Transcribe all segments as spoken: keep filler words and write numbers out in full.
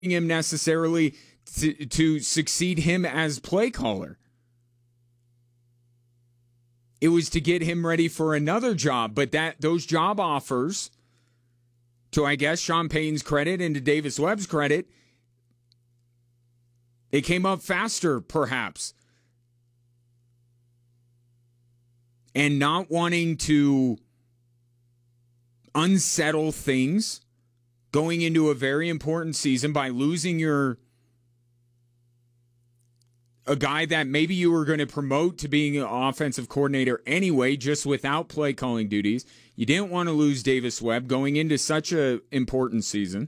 him necessarily to, to succeed him as play caller. It was to get him ready for another job, but that those job offers, to I guess Sean Payton's credit and to Davis Webb's credit, they came up faster, perhaps. And not wanting to unsettle things going into a very important season by losing your a guy that maybe you were going to promote to being an offensive coordinator anyway, just without play calling duties. You didn't want to lose Davis Webb going into such an important season.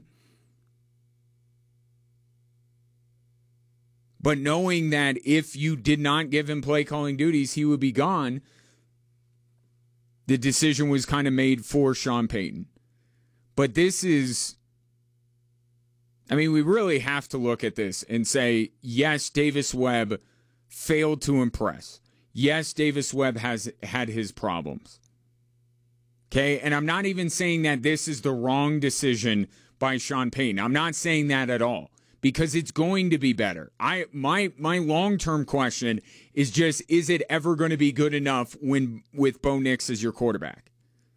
But knowing that if you did not give him play calling duties, he would be gone, the decision was kind of made for Sean Payton. But this is, I mean, we really have to look at this and say, yes, Davis Webb failed to impress. Yes, Davis Webb has had his problems. Okay, and I'm not even saying that this is the wrong decision by Sean Payton. I'm not saying that at all, because it's going to be better. I my my long-term question is just, is it ever going to be good enough when with Bo Nix as your quarterback?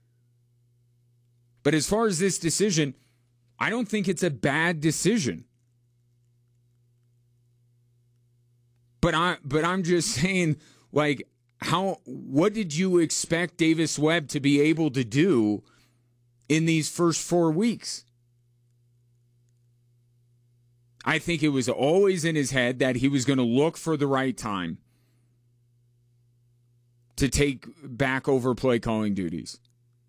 But as far as this decision, I don't think it's a bad decision. But I but I'm just saying, like, how what did you expect Davis Webb to be able to do in these first four weeks? I think it was always in his head that he was going to look for the right time to take back over play calling duties.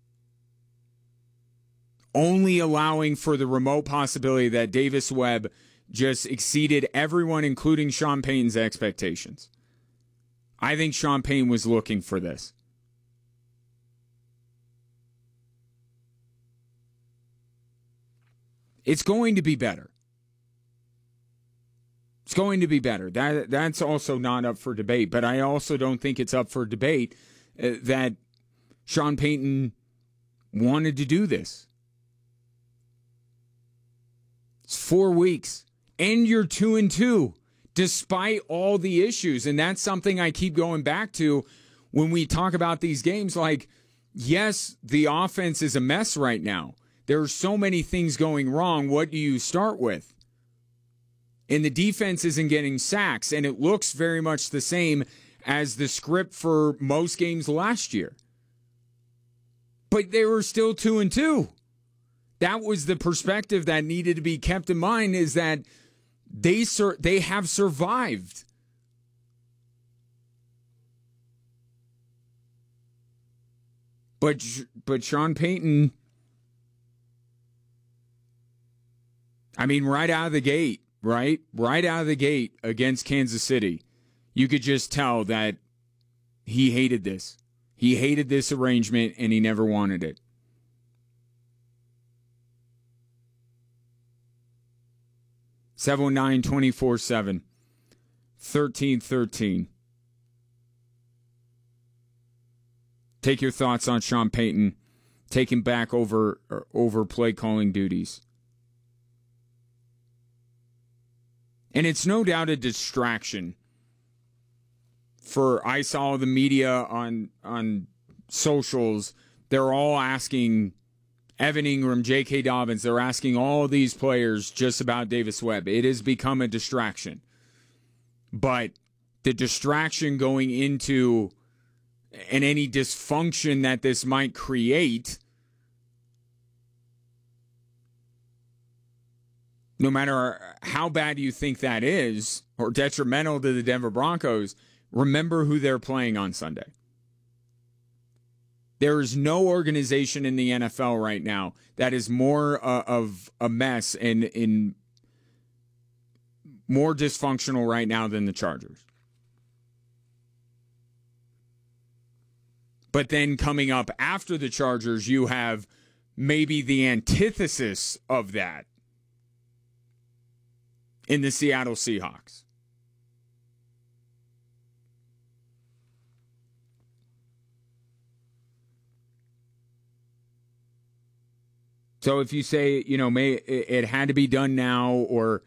Only allowing for the remote possibility that Davis Webb just exceeded everyone, including Sean Payton's expectations. I think Sean Payton was looking for this. It's going to be better. It's going to be better. That that's also not up for debate. But I also don't think it's up for debate uh, that Sean Payton wanted to do this. It's four weeks, and you're two and two, despite all the issues. And that's something I keep going back to when we talk about these games. Like, yes, the offense is a mess right now. There are so many things going wrong. What do you start with? And the defense isn't getting sacks, and it looks very much the same as the script for most games last year. But they were still two and two. That was the perspective that needed to be kept in mind, is that they sur- they have survived. But but Sean Payton, I mean, right out of the gate, right? Right out of the gate against Kansas City, you could just tell that he hated this. He hated this arrangement, and he never wanted it. seven one nine, two four seven, one three one three. Take your thoughts on Sean Payton taking back over over play calling duties. And it's no doubt a distraction for, I saw the media on on socials. They're all asking Evan Ingram, J K. Dobbins, they're asking all of these players just about Davis Webb. It has become a distraction. But the distraction going into, and any dysfunction that this might create, no matter how bad you think that is, or detrimental to the Denver Broncos, remember who they're playing on Sunday. There is no organization in the N F L right now that is more uh, of a mess and in more dysfunctional right now than the Chargers. But then coming up after the Chargers, you have maybe the antithesis of that in the Seattle Seahawks. So if you say, you know, may it had to be done now, or